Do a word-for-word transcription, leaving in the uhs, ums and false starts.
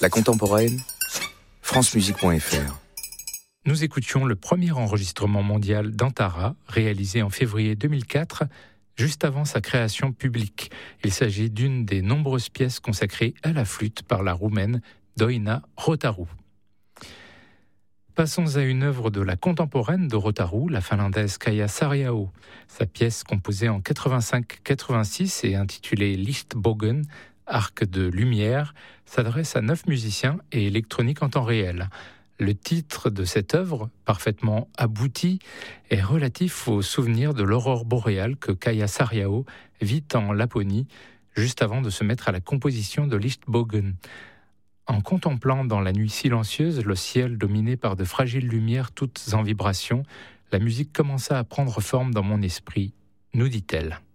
La contemporaine, francemusique point f r. Nous écoutions le premier enregistrement mondial d'Antara, réalisé en février deux mille quatre, juste avant sa création publique. Il s'agit d'une des nombreuses pièces consacrées à la flûte par la Roumaine Doina Rotaru. Passons à une œuvre de la contemporaine de Rotaru, la finlandaise Kaija Saariaho. Sa pièce composée en quatre-vingt-cinq quatre-vingt-six et intitulée Lichtbogen, arc de lumière, s'adresse à neuf musiciens et électronique en temps réel. Le titre de cette œuvre, parfaitement abouti, est relatif au souvenir de l'aurore boréale que Kaija Saariaho vit en Laponie, juste avant de se mettre à la composition de Lichtbogen. En contemplant dans la nuit silencieuse le ciel dominé par de fragiles lumières toutes en vibration, la musique commença à prendre forme dans mon esprit, nous dit-elle.